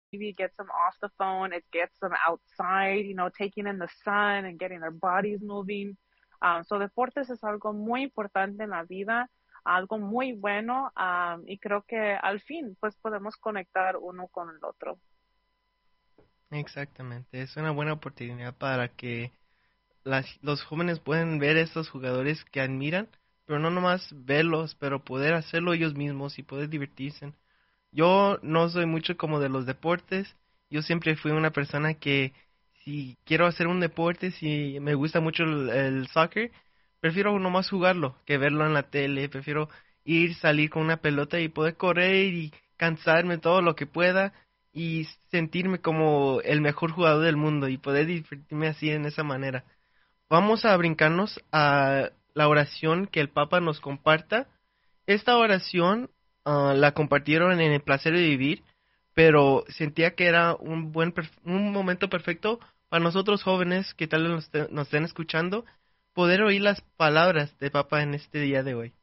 maybe gets them off the phone. It gets them outside, taking in the sun and getting their bodies moving. So deportes es algo muy importante en la vida, algo muy bueno, y creo que al fin pues podemos conectar uno con el otro. Exactamente, es una buena oportunidad para que los jóvenes pueden ver a estos jugadores que admiran, pero no nomás verlos, pero poder hacerlo ellos mismos y poder divertirse. Yo no soy mucho como de los deportes. Yo siempre fui una persona que si quiero hacer un deporte, si me gusta mucho el soccer, prefiero nomás jugarlo que verlo en la tele. Prefiero ir, salir con una pelota y poder correr y cansarme todo lo que pueda y sentirme como el mejor jugador del mundo y poder divertirme así en esa manera. Vamos a brincarnos a la oración que el Papa nos comparta. Esta oración la compartieron en el placer de vivir, pero sentía que era un momento perfecto para nosotros jóvenes que tal vez nos estén escuchando, poder oír las palabras de Papa en este día de hoy.